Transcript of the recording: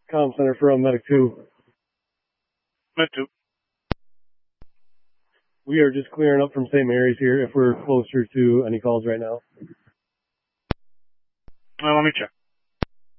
Comm Center from Medic 2. Med 2. We are just clearing up from St. Mary's here if we're closer to any calls right now. Well, let me check.